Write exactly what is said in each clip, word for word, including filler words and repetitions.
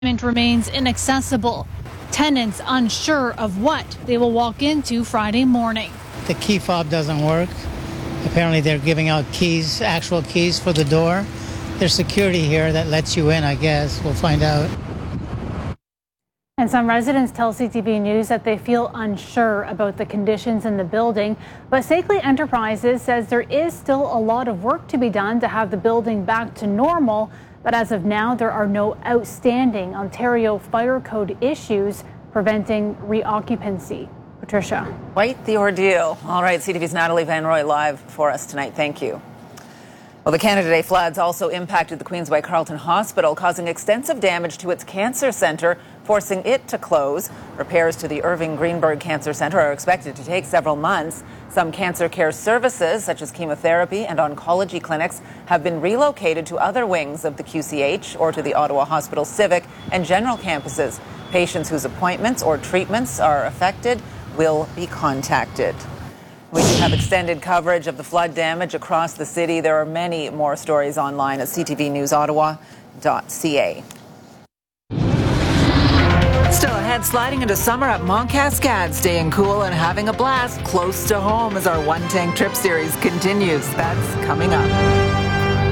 Remains inaccessible. Tenants unsure of what they will walk into Friday morning. The key fob doesn't work. Apparently they're giving out keys, actual keys for the door. There's security here that lets you in, I guess. We'll find out. And some residents tell C T V News that they feel unsure about the conditions in the building. But Sakely Enterprises says there is still a lot of work to be done to have the building back to normal. But as of now, there are no outstanding Ontario Fire Code issues preventing reoccupancy. Patricia. Quite the ordeal. All right, C T V's Natalie Van Roy live for us tonight. Thank you. Well, the Canada Day floods also impacted the Queensway Carleton Hospital, causing extensive damage to its cancer centre, forcing it to close. Repairs to the Irving Greenberg Cancer Centre are expected to take several months. Some cancer care services, such as chemotherapy and oncology clinics, have been relocated to other wings of the Q C H or to the Ottawa Hospital Civic and General campuses. Patients whose appointments or treatments are affected will be contacted. We do have extended coverage of the flood damage across the city. There are many more stories online at c t v news ottawa dot c a. Still ahead, sliding into summer at Mont Cascade, staying cool and having a blast close to home as our One Tank Trip series continues. That's coming up.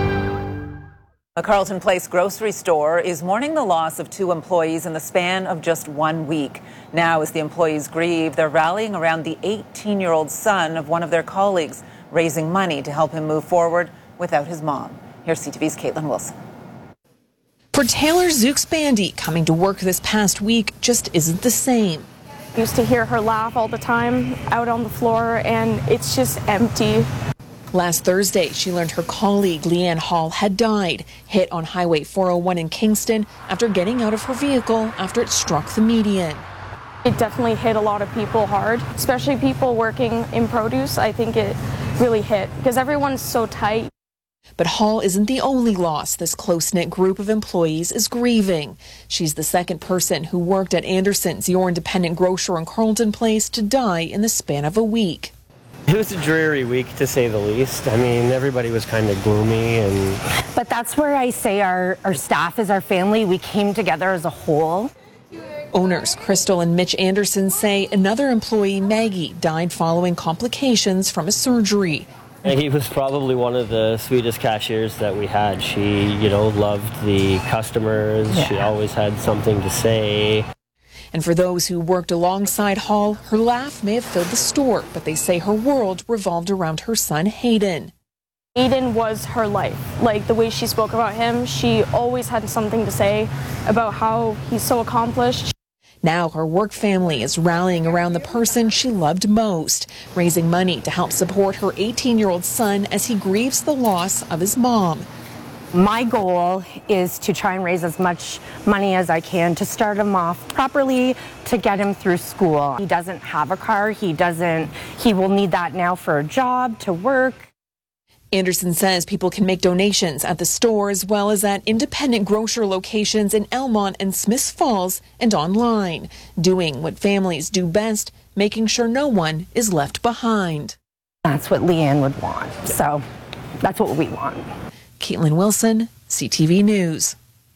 A Carleton Place grocery store is mourning the loss of two employees in the span of just one week. Now, as the employees grieve, they're rallying around the eighteen-year-old son of one of their colleagues, raising money to help him move forward without his mom. Here's C T V's Caitlin Wilson. For Taylor Zooks-Bandy, coming to work this past week just isn't the same. I used to hear her laugh all the time out on the floor, and it's just empty. Last Thursday, she learned her colleague, Leanne Hall, had died, hit on Highway four oh one in Kingston after getting out of her vehicle after it struck the median. It definitely hit a lot of people hard, especially people working in produce. I think it really hit because everyone's so tight. But Hall isn't the only loss this close-knit group of employees is grieving. She's the second person who worked at Anderson's, your independent grocer in Carleton Place, to die in the span of a week. It was a dreary week, to say the least. I mean, everybody was kind of gloomy. and. But that's where I say our, our staff is our family. We came together as a whole. Owners Crystal and Mitch Anderson say another employee, Maggie, died following complications from a surgery. He was probably one of the sweetest cashiers that we had. She, you know, loved the customers. Yeah. She always had something to say. And for those who worked alongside Hall, her laugh may have filled the store, but they say her world revolved around her son, Hayden. Hayden was her life. Like the way she spoke about him, she always had something to say about how he's so accomplished. Now her work family is rallying around the person she loved most, raising money to help support her eighteen-year-old son as he grieves the loss of his mom. My goal is to try and raise as much money as I can to start him off properly, to get him through school. He doesn't have a car. He doesn't, he will need that now for a job, to work. Anderson says people can make donations at the store as well as at independent grocer locations in Elmont and Smiths Falls and online, doing what families do best, making sure no one is left behind. That's what Leanne would want. So that's what we want. Caitlin Wilson, C T V News.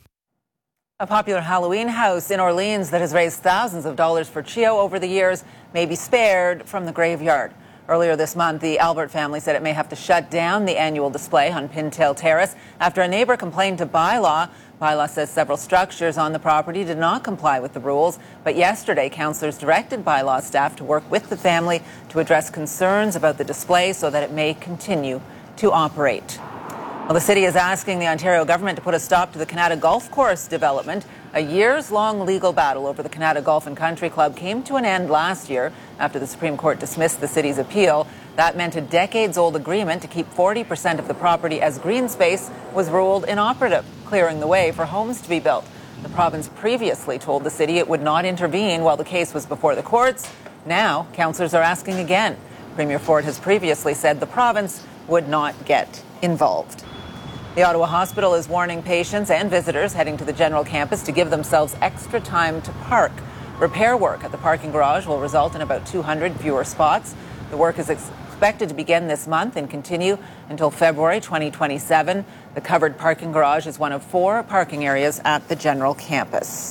A popular Halloween house in Orleans that has raised thousands of dollars for CHEO over the years may be spared from the graveyard. Earlier this month, the Albert family said it may have to shut down the annual display on Pintail Terrace after a neighbor complained to Bylaw. Bylaw says several structures on the property did not comply with the rules, but yesterday councillors directed Bylaw staff to work with the family to address concerns about the display so that it may continue to operate. Well, the city is asking the Ontario government to put a stop to the Kanata Golf Course development. A years-long legal battle over the Kanata Golf and Country Club came to an end last year after the Supreme Court dismissed the city's appeal. That meant a decades-old agreement to keep forty percent of the property as green space was ruled inoperative, clearing the way for homes to be built. The province previously told the city it would not intervene while the case was before the courts. Now, councillors are asking again. Premier Ford has previously said the province would not get involved. The Ottawa Hospital is warning patients and visitors heading to the general campus to give themselves extra time to park. Repair work at the parking garage will result in about two hundred fewer spots. The work is expected to begin this month and continue until February twenty twenty-seven. The covered parking garage is one of four parking areas at the general campus.